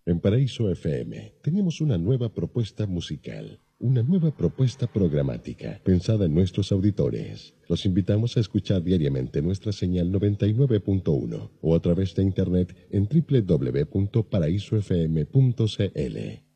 En Paraíso FM tenemos una nueva propuesta musical, una nueva propuesta programática pensada en nuestros auditores. Los invitamos a escuchar diariamente nuestra señal 99.1 o a través de internet en www.paraisofm.cl.